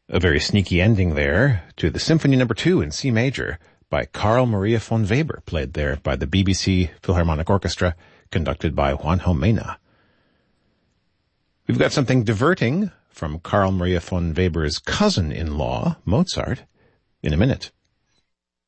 A very sneaky ending there to the Symphony No. 2 in C major by Carl Maria von Weber, played there by the BBC Philharmonic Orchestra, conducted by Juanjo Mena. We've got something diverting from Carl Maria von Weber's cousin-in-law, Mozart, in a minute.